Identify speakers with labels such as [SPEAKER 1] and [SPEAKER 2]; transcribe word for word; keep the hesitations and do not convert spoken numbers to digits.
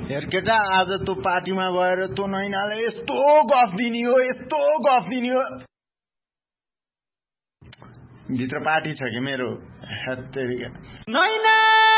[SPEAKER 1] हेर केटा, आज तँ पार्टीमा गएर तँ नैनाले यस्तो गफ दिने हो यस्तो गफ दिने हो। भित्र पार्टी छ कि मेरो? हेत्तेरिका।
[SPEAKER 2] नैना